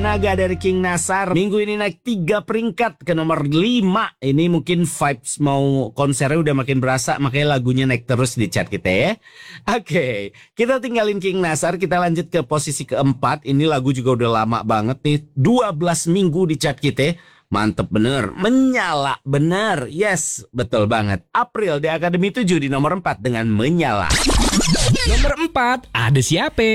Naga dari King Nasar minggu ini naik 3 peringkat ke nomor 5. Ini mungkin vibes mau konsernya udah makin berasa, makanya lagunya naik terus di chart kita ya. Oke, kita tinggalin King Nasar, kita lanjut ke posisi keempat. Ini lagu juga udah lama banget nih, 12 minggu di chart kita. Mantep bener, menyala bener. Yes, betul banget. April di Akademi 7 di nomor 4 dengan Menyala. Nomor 4, ada siapa?